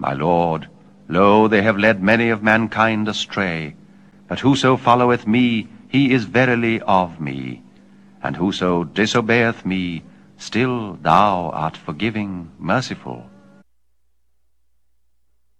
My Lord, lo, they have led many of mankind astray. But whoso followeth me, he is verily of me. And whoso disobeyeth me, still thou art forgiving, merciful.